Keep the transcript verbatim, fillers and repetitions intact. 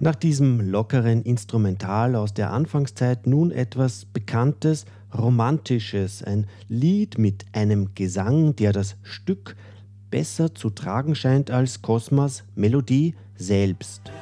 Nach diesem lockeren Instrumental aus der Anfangszeit nun etwas Bekanntes, Romantisches, ein Lied mit einem Gesang, der das Stück besser zu tragen scheint als Cosmas Melodie selbst.